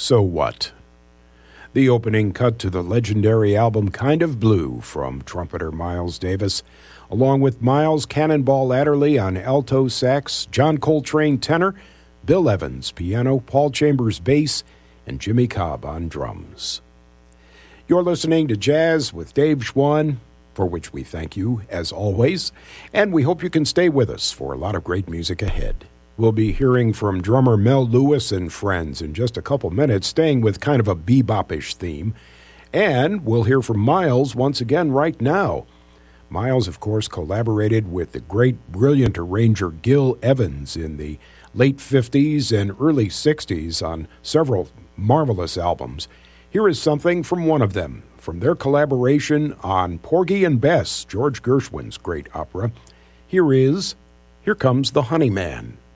So What? The opening cut to the legendary album Kind of Blue from trumpeter Miles Davis, along with Miles Cannonball Adderley on alto sax, John Coltrane tenor, Bill Evans piano, Paul Chambers bass, and Jimmy Cobb on drums. You're listening to Jazz with Dave Schwann, for which we thank you, as always, and we hope you can stay with us for a lot of great music ahead. We'll be hearing from drummer Mel Lewis and friends in just a couple minutes, staying with kind of a bebop-ish theme. And we'll hear from Miles once again right now. Miles, of course, collaborated with the great, brilliant arranger Gil Evans in the late 50s and early 60s on several marvelous albums. Here is something from one of them, from their collaboration on Porgy and Bess, George Gershwin's great opera. Here Comes the Honey Man.